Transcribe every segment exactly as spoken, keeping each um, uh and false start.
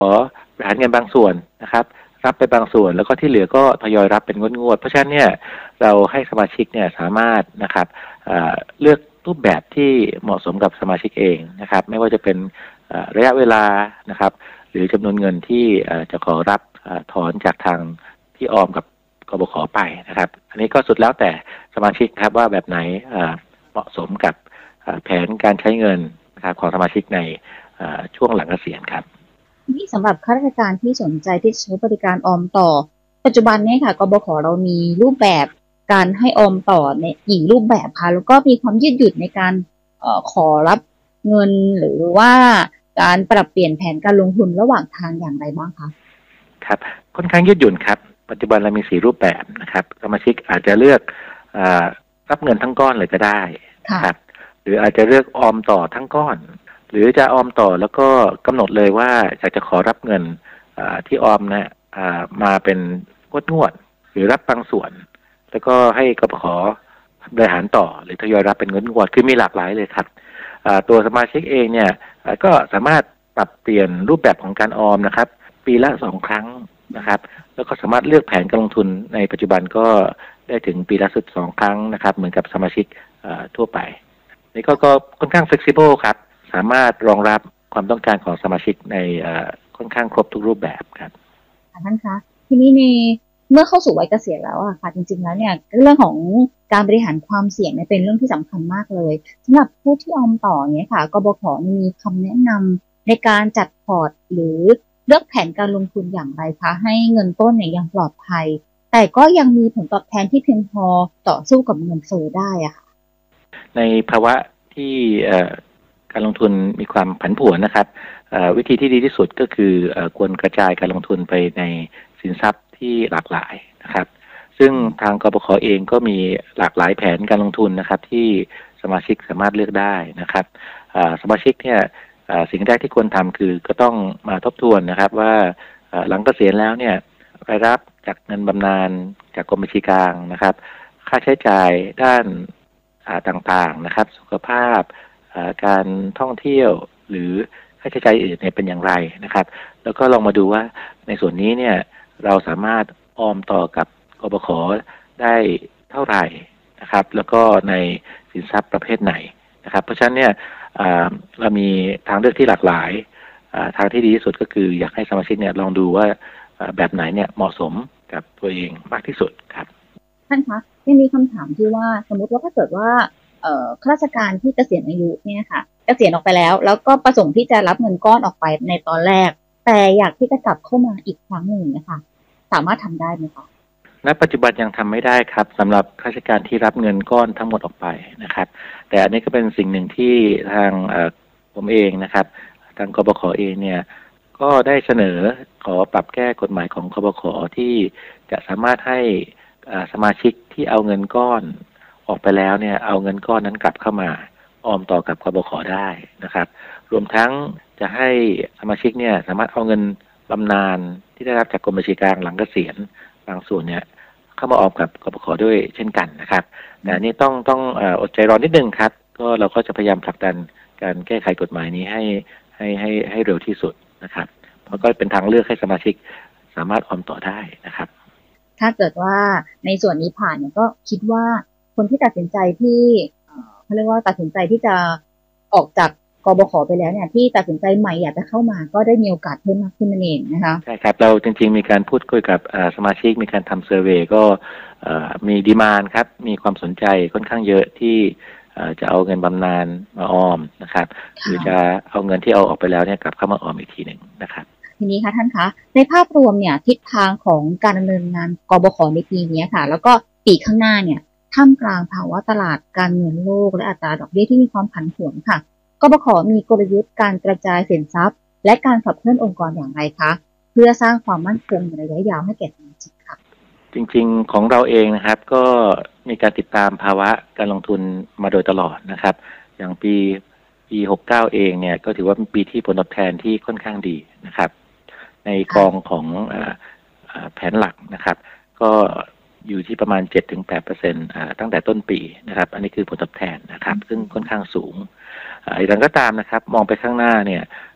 ขอบริหารเงินบางส่วนนะครับรับไปบางส่วนแล้วก็ที่เหลือก็ทยอยรับเป็นงวดๆเพราะฉะนั้นเนี่ยเราให้สมาชิกเนี่ยสามารถนะครับเลือกรูปแบบที่เหมาะสมกับสมาชิกเองนะครับไม่ว่าจะเป็นระยะเวลานะครับหรือจำนวนเงินที่จะขอรับถอนจากทางที่ออมกับกบข.ไปนะครับอันนี้ก็สุดแล้วแต่สมาชิกครับว่าแบบไหนเหมาะสมกับแผนการใช้เงินนะครับของสมาชิกในช่วงหลังเกษียณครับนี่สำหรับข้าราชการที่สนใจที่ใช้บริการออมต่อปัจจุบันนี้ค่ะกบข.เรามีรูปแบบการให้ออมต่อในอีกรูปแบบค่ะแล้วก็มีความยืดหยุ่นในการเอ่อขอรับเงินหรือว่าการปรับเปลี่ยนแผนการลงทุนระหว่างทางอย่างไรบ้างคะครับค่อนข้างยืดหยุ่นครับปัจจุบันเรามีสี่รูปแบบนะครับสมาชิกอาจจะเลือกอรับเงินทั้งก้อนเลยก็ได้ครับหรืออาจจะเลือกออมต่อทั้งก้อนหรือจะออมต่อแล้วก็กำหนดเลยว่าอยากจะขอรับเงินที่ออมนะมาเป็นงวดงวดหรือรับบางส่วนแล้วก็ให้กบข.บริหารต่อหรือทยอยรับเป็นงวดงวดคือมีหลากหลายเลยครับตัวสมาชิกเองเนี่ยก็สามารถปรับเปลี่ยนรูปแบบของการออมนะครับปีละสองครั้งนะครับแล้วก็สามารถเลือกแผนการลงทุนในปัจจุบันก็ได้ถึงปีละสิบสองครั้งนะครับเหมือนกับสมาชิกทั่วไปนี่ก็ก็ค่อนข้าง flexible ครับสามารถรองรับความต้องการของสมาชิกในค่อนข้างครบทุกรูปแบบครับท่านคะทีนี้ในเมื่อเข้าสู่วัยเกษียณแล้วอะค่ะจริงๆแล้วเนี่ยเรื่องของการบริหารความเสี่ยงเนี่ยเป็นเรื่องที่สำคัญมากเลยสำหรับผู้ที่ออมต่อเนี่ยค่ะกบข.มีคำแนะนำในการจัดพอร์ตหรือเลือกแผนการลงทุนอย่างไรคะให้เงินต้นเนี่ยยังปลอดภัยแต่ก็ยังมีผลตอบแทนที่เพียงพอต่อสู้กับเงินเฟ้อได้อะค่ะในภาวะที่การลงทุนมีความผันผวนนะครับวิธีที่ดีที่สุดก็คือควรกระจายการลงทุนไปในสินทรัพย์ที่หลากหลายนะครับซึ่งทางกบข.เองก็มีหลากหลายแผนการลงทุนนะครับที่สมาชิกสามารถเลือกได้นะครับสมาชิกเนี่ยสิ่งแรกที่ควรทำคือก็ต้องมาทบทวนนะครับว่าหลังเกษียณแล้วเนี่ยรายรับจากเงินบำนาญจากกรมบัญชีกลางนะครับค่าใช้จ่ายด้านต่างๆนะครับสุขภาพการท่องเที่ยวหรือค่าใช้จ่ายอื่นเนี่ยเป็นอย่างไรนะครับแล้วก็ลองมาดูว่าในส่วนนี้เนี่ยเราสามารถออมต่อกับกบข.ได้เท่าไหร่นะครับแล้วก็ในสินทรัพย์ประเภทไหนนะครับเพราะฉะนั้นเนี่ยเรามีทางเลือกที่หลากหลายทางที่ดีที่สุดก็คืออยากให้สมาชิกเนี่ยลองดูว่าแบบไหนเนี่ยเหมาะสมกับตัวเองมากที่สุดครับท่านคะยังมีคำถามที่ว่าสมมติว่าถ้าเกิดว่าข้าราชการที่เกษียณอายุเนี่ยค่ะเกษียณออกไปแล้วแล้วก็ประสงค์ที่จะรับเงินก้อนออกไปในตอนแรกแต่อยากที่จะกลับเข้ามาอีกครั้งหนึ่งนะคะสามารถทำได้ไหมคะณปัจจุบันยังทำไม่ได้ครับสำหรับข้าราชการที่รับเงินก้อนทั้งหมดออกไปนะครับแต่อันนี้ก็เป็นสิ่งหนึ่งที่ทางผมเองนะครับทางกบข.เองเนี่ยก็ได้เสนอขอปรับแก้กฎหมายของกบข.ที่จะสามารถให้สมาชิกที่เอาเงินก้อนออกไปแล้วเนี่ยเอาเงินก้อนนั้นกลับเข้ามาออมต่อกับกบข.ได้นะครับรวมทั้งจะให้สมาชิกเนี่ยสามารถเอาเงินบำนาญที่ได้รับจากกรมบัญชีกลางหลังเกษียณบางส่วนเนี่ยเข้ามาออมกับกบข.ด้วยเช่นกันนะครับแต่นี่ต้องต้องอดใจรอนิดนึงครับก็เราก็จะพยายามผลักดันการแก้ไขกฎหมายนี้ให้ให้ให้ให้เร็วที่สุดนะครับเพราะก็เป็นทางเลือกให้สมาชิกสามารถออมต่อได้นะครับถ้าเกิดว่าในส่วนนี้ผ่านเนี่ยก็คิดว่าคนที่ตัดสินใจที่เขาเรียกว่าตัดสินใจที่จะออกจากกบข.ไปแล้วเนี่ยที่ตัดสินใจใหม่อยากจะเข้ามาก็ได้มีโอกาสเพิ่มมากขึ้นนั่นเองนะคะใช่ครับเราจริงๆมีการพูดคุยกับสมาชิกมีการทำเซอร์เวย์ก็มีดีมานด์ครับมีความสนใจค่อนข้างเยอะที่จะเอาเงินบำนาญมาออมนะครับหรือจะเอาเงินที่เอาออกไปแล้วเนี่ยกลับเข้ามาออมอีกทีหนึ่งนะครับทีนี้ค่ะท่านคะในภาพรวมเนี่ยทิศทางของการดำเนินงานกบข.ในปีนี้ค่ะแล้วก็ปีข้างหน้าเนี่ยท่ามกลางภาวะตลาดการเงินโลกและอัตราดอกเบี้ยที่มีความผันผวนค่ะกบข.มีกลยุทธ์การกระจายสินทรัพย์และการขับเคลื่อนองค์กรอย่างไรคะเพื่อสร้างความมั่นคงในระยะยาวให้แก่สมาชิกค่ะจริงๆของเราเองนะครับก็มีการติดตามภาวะการลงทุนมาโดยตลอดนะครับอย่างปีปีหกสิบเก้าเองเนี่ยก็ถือว่าเป็นปีที่ผลตอบแทนที่ค่อนข้างดีนะครับในกองของแผนหลักนะครับก็อยู่ที่ประมาณ เจ็ดถึงแปดเปอร์เซ็นต์ อ่าตั้งแต่ต้นปีนะครับอันนี้คือผลตอบแทนนะครับซึ่งค่อนข้างสูงอย่างไรก็ตามนะครับมองไปข้างหน้าเนี่ย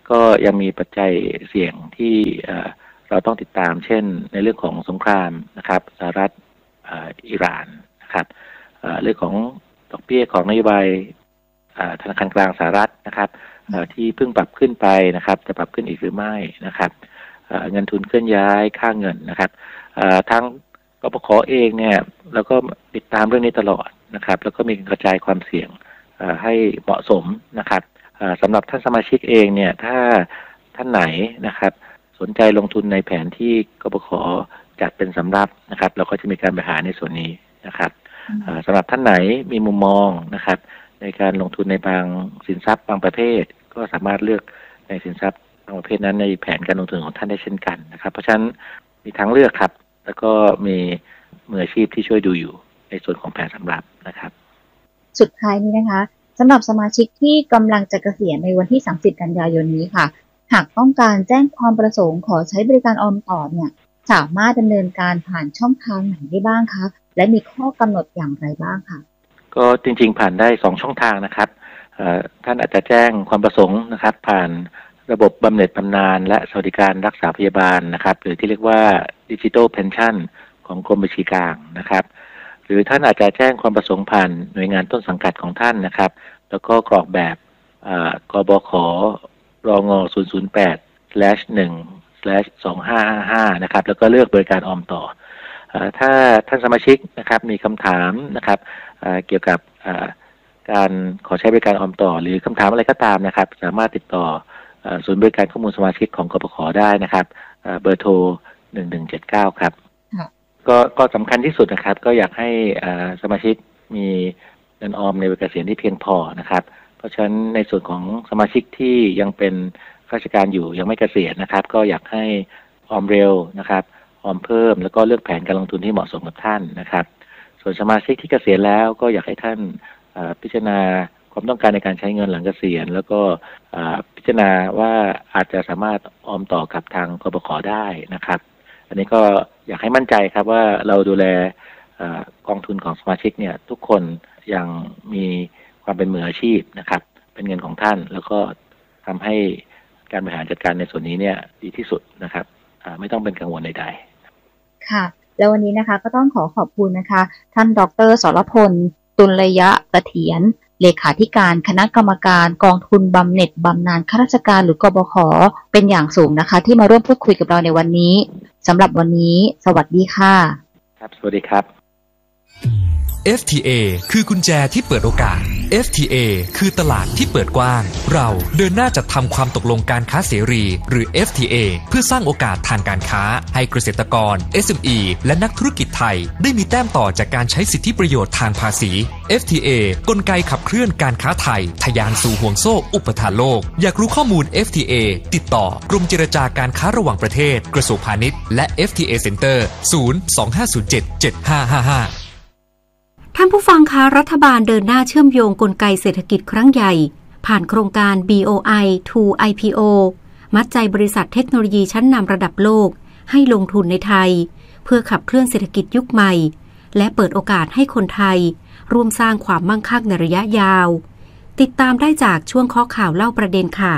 ก็ยังมีปัจจัยเสี่ยงที่เราต้องติดตามเช่นในเรื่องของสงครามนะครับสหรัฐอิหร่านนะครับเรื่องของดอกเบี้ยของนโยบายธนาคารกลางสหรัฐนะครับที่เพิ่งปรับขึ้นไปนะครับจะปรับขึ้นอีกหรือไม่นะครับเงินทุนเคลื่อนย้ายค่าเงินนะครับทั้งกปข.เองเนี่ยเราก็ติดตามเรื่องนี้ตลอดนะครับแล้วก็มีกระจายความเสี่ยงให้เหมาะสมนะครับสำหรับท่านสมาชิกเองเนี่ยถ้าท่านไหนนะครับสนใจลงทุนในแผนที่กปข.จัดเป็นสำรับนะครับเราก็จะมีการบริหารในส่วนนี้นะครับสำหรับท่านไหนมีมุมมองนะครับในการลงทุนในบางสินทรัพย์บางประเภทก็สามารถเลือกในสินทรัพย์บางประเภทนั้นในแผนการลงทุนของท่านได้เช่นกันนะครับเพราะฉะนั้นมีทางเลือกครับแล้วก็มีมืออาชีพที่ช่วยดูอยู่ในส่วนของแผนสำรับนะครับสุดท้ายนี้นะคะสำหรับสมาชิกที่กำลังจะเกษียณในวันที่สามสิบกันยายนนี้ค่ะหากต้องการแจ้งความประสงค์ขอใช้บริการออมต่อเนี่ยสามารถดำเนินการผ่านช่องทางไหนได้บ้างคะและมีข้อกำหนดอย่างไรบ้างคะก็จริงๆผ่านได้สองช่องทางนะครับท่านอาจจะแจ้งความประสงค์นะครับผ่านระบบบำเหน็จบำนาญและสวัสดิการรักษาพยาบาลนะครับหรือที่เรียกว่า Digital Pension ของกรมบัญชีกลางนะครับหรือท่านอาจจะแจ้งความประสงค์ผ่านหน่วยงานต้นสังกัดของท่านนะครับแล้วก็กรอกแบบกบข.รง ศูนย์ ศูนย์ แปด หนึ่ง สอง ห้า ห้า ห้า นะครับแล้วก็เลือกบริการออมต่อถ้าท่านสมาชิกนะครับมีคำถามนะครับเกี่ยวกับการขอใช้บริการออมต่อหรือคำถามอะไรก็ตามนะครับสามารถติดต่อศูนย์บริการข้อมูลสมาชิกของกปข.ได้นะครับเบอร์โทรหนึ่งหนึ่งเจ็ดเก้าครับก็ก็สำคัญที่สุดนะครับก็อยากให้สมาชิกมีเงินออมในวัยเกษียณที่เพียงพอนะครับเพราะฉะนั้นในส่วนของสมาชิกที่ยังเป็นข้าราชการอยู่ยังไม่เกษียณนะครับก็อยากให้ออมเร็วนะครับออมเพิ่มแล้วก็เลือกแผนการลงทุนที่เหมาะสมกับท่านนะครับส่วนสมาชิกที่เกษียณแล้วก็อยากให้ท่านพิจารณาความต้องการในการใช้เงินหลังเกษียณแล้วก็พิจารณาว่าอาจจะสามารถออมต่อกับทางกปข.ได้นะครับอันนี้ก็อยากให้มั่นใจครับว่าเราดูแลกองทุนของสมาชิกเนี่ยทุกคนยังมีความเป็นมืออาชีพนะครับเป็นเงินของท่านแล้วก็ทำให้การบริหารจัดการในส่วนนี้เนี่ยดีที่สุดนะครับไม่ต้องเป็นกังวลใดๆค่ะแล้ววันนี้นะคะก็ต้องขอขอบคุณนะคะท่านดร.สรพลตุลยะเสถียรเลขาธิการคณะกรรมการกองทุนบำเหน็จบำนาญข้าราชการหรือกบข.เป็นอย่างสูงนะคะที่มาร่วมพูดคุยกับเราในวันนี้สำหรับวันนี้สวัสดีค่ะครับสวัสดีครับเอฟ ที เอ คือกุญแจที่เปิดโอกาส เอฟ ที เอ คือตลาดที่เปิดกว้างเราเดินหน้าจัดทำความตกลงการค้าเสรีหรือ เอฟ ที เอ เพื่อสร้างโอกาสทางการค้าให้เกษตรกร เอส เอ็ม อี และนักธุรกิจไทยได้มีแต้มต่อจากการใช้สิทธิประโยชน์ทางภาษี เอฟ ที เอ กลไกขับเคลื่อนการค้าไทยทะยานสู่ห่วงโซ่อุปทานโลกอยากรู้ข้อมูล เอฟ ที เอ ติดต่อกรมเจรจาการค้าระหว่างประเทศกระทรวงพาณิชย์และ เอฟ ที เอ Center ศูนย์ สอง ห้า ศูนย์ เจ็ด เจ็ด ห้า ห้า ห้าท่านผู้ฟังคะรัฐบาลเดินหน้าเชื่อมโยงกลไกเศรษฐกิจครั้งใหญ่ผ่านโครงการ บี โอ ไอ ทู ไอ พี โอ มัดใจบริษัทเทคโนโลยีชั้นนำระดับโลกให้ลงทุนในไทยเพื่อขับเคลื่อนเศรษฐกิจยุคใหม่และเปิดโอกาสให้คนไทยร่วมสร้างความมั่งคั่งในระยะยาวติดตามได้จากช่วงข้อข่าวเล่าประเด็นค่ะ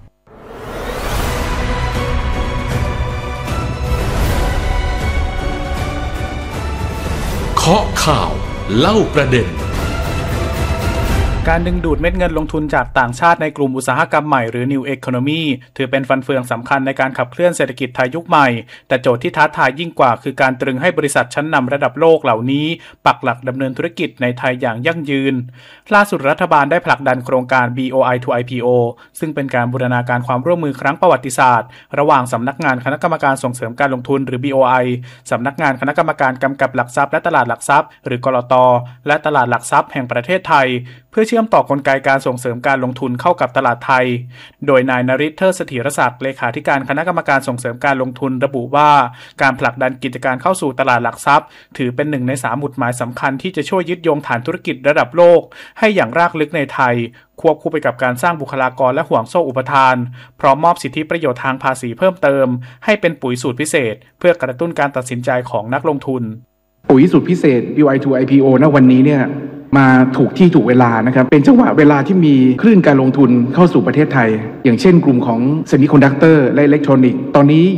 เคาะข่าวเล่าประเด็นการดึงดูดเม็ดเงินลงทุนจากต่างชาติในกลุ่มอุตสาหกรรมใหม่หรือ New Economy ถือเป็นฟันเฟืองสำคัญในการขับเคลื่อนเศรษฐกิจไทยยุคใหม่แต่โจทย์ที่ท้าทายยิ่งกว่าคือการตรึงให้บริษัทชั้นนำระดับโลกเหล่านี้ปักหลักดำเนินธุรกิจในไทยอย่างยั่งยืนล่าสุดรัฐบาลได้ผลักดันโครงการ บี โอ ไอ ทู ไอ พี โอ ซึ่งเป็นการบูรณาการความร่วมมือครั้งประวัติศาสตร์ระหว่างสำนักงานคณะกรรมการส่งเสริมการลงทุนหรือ บี โอ ไอ สำนักงานคณะกรรมการกำกับหลักทรัพย์และตลาดหลักทรัพย์หรือกลต.และตลาดหลักทรัพย์แห่งประเทศไทยเพื่อเชื่อมต่อกลไกการส่งเสริมการลงทุนเข้ากับตลาดไทยโดยนายนฤทธิ์เทิดเสถียรศักดิ์เลขาธิการคณะกรรมการส่งเสริมการลงทุนระบุว่าการผลักดันกิจการเข้าสู่ตลาดหลักทรัพย์ถือเป็นหนึ่งในสามหมุดหมายสำคัญที่จะช่วยยึดโยงฐานธุรกิจระดับโลกให้อย่างรากลึกในไทยควบคู่ไปกับการสร้างบุคลากรและห่วงโซ่อุปทานพร้อมมอบสิทธิประโยชน์ทางภาษีเพิ่มเติมให้เป็นปุ๋ยสูตรพิเศษเพื่อกระตุ้นการตัดสินใจของนักลงทุนปุ๋ยสูตรพิเศษ บี โอ ไอ ทู ไอ พี โอ ณวันนี้เนี่ยมาถูกที่ถูกเวลานะครับเป็นจังหวะเวลาที่มีคลื่นการลงทุนเข้าสู่ประเทศไทยอย่างเช่นกลุ่มของเซมิคอนดักเตอร์และอิเล็กทรอนิกส์ตอนนี้